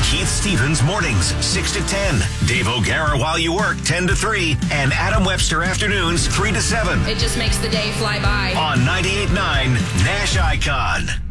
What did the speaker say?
Keith Stevens mornings, 6 to 10. Dave O'Gara while you work, 10 to 3. And Adam Webster afternoons, 3 to 7. It just makes the day fly by. On 98.9 Nash Icon.